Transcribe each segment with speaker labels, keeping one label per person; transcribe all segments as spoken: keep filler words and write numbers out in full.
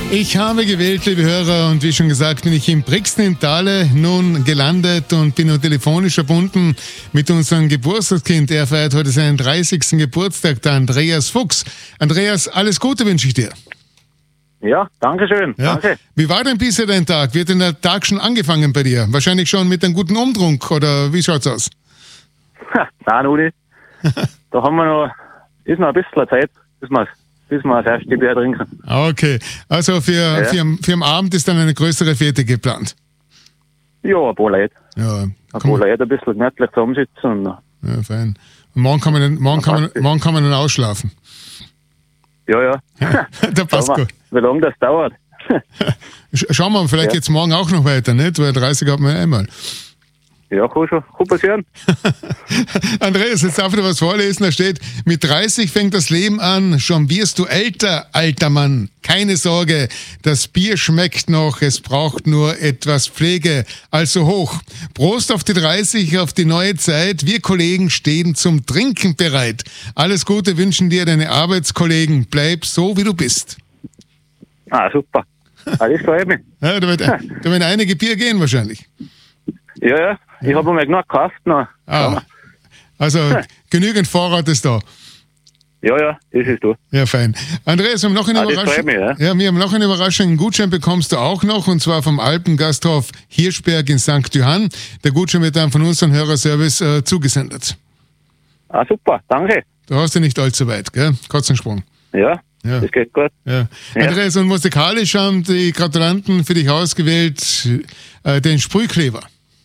Speaker 1: Ich habe gewählt, liebe Hörer, und wie schon gesagt, bin ich in Brixen im Tale nun gelandet und bin nun telefonisch verbunden mit unserem Geburtstagskind. Er feiert heute seinen dreißigsten Geburtstag, der Andreas Fuchs. Andreas, alles Gute wünsche ich dir.
Speaker 2: Ja, danke schön.
Speaker 1: Ja. Danke. Wie war denn bisher dein Tag? Wird denn der Tag schon angefangen bei dir? Wahrscheinlich schon mit einem guten Umtrunk, oder wie schaut's aus?
Speaker 2: Ha, nein, noch nicht. Da haben wir noch, ist noch ein bisschen Zeit, bis wir bis wir das erste Bier trinken.
Speaker 1: Okay, also für, ja. für, für am Abend ist dann eine größere Fete geplant?
Speaker 2: Ja, ein paar Leute.
Speaker 1: Ja,
Speaker 2: ein paar Leute ein bisschen gemütlich zusammensitzen. Und
Speaker 1: ja, fein. Und morgen kann man dann, morgen kann man, morgen kann man dann ausschlafen?
Speaker 2: Ja, ja.
Speaker 1: ja da passt
Speaker 2: wir,
Speaker 1: gut.
Speaker 2: Wie lange das dauert.
Speaker 1: Schauen wir mal, vielleicht ja. geht's morgen auch noch weiter, nicht? Weil dreißig hat man ja einmal.
Speaker 2: Ja, kann schon. Kann passieren.
Speaker 1: Andreas, jetzt darf ich dir was vorlesen. Da steht, mit dreißig fängt das Leben an. Schon wirst du älter, alter Mann. Keine Sorge, das Bier schmeckt noch. Es braucht nur etwas Pflege. Also hoch. Prost auf die dreißig, auf die neue Zeit. Wir Kollegen stehen zum Trinken bereit. Alles Gute wünschen dir deine Arbeitskollegen. Bleib so, wie du bist.
Speaker 2: Ah, super. Alles freut mich.
Speaker 1: Ja, da, wird, da werden einige Bier gehen wahrscheinlich.
Speaker 2: Ja, ja. Ich habe mir genug gekauft. Noch.
Speaker 1: Ah, also ja. genügend Vorrat ist da.
Speaker 2: Ja, ja, das ist du.
Speaker 1: Ja, fein. Andreas, wir haben noch eine ah, Überraschung. Mich, ja. ja, wir haben noch eine Überraschung. Einen Gutschein bekommst du auch noch, und zwar vom Alpengasthof Hirschberg in Sankt Johann. Der Gutschein wird dann von unserem Hörerservice äh, zugesendet.
Speaker 2: Ah, super, danke.
Speaker 1: Du hast ja nicht allzu weit, gell? Katzensprung.
Speaker 2: Ja, ja, das geht gut.
Speaker 1: Ja. Ja. Andreas, und musikalisch haben die Gratulanten für dich ausgewählt äh, den Sprühkleber.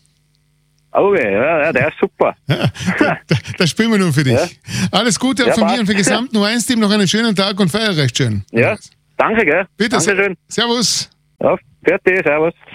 Speaker 2: Oh ja, ja, der ist super.
Speaker 1: Ja, da, das spielen wir nur für dich. Ja. Alles Gute auch
Speaker 2: ja,
Speaker 1: von mir und für gesamten U eins Team noch einen schönen Tag und feier recht schön.
Speaker 2: Ja, danke, gell.
Speaker 1: Bitte.
Speaker 2: Dankeschön.
Speaker 1: Servus.
Speaker 2: Ja, fertig, servus.